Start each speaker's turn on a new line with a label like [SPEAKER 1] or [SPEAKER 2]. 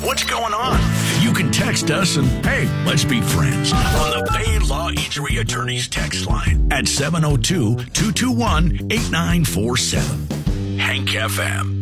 [SPEAKER 1] What's going on? You can text us and, hey, let's be friends on the Bay Law Injury Attorneys text line at 702-221-8947. Hank FM.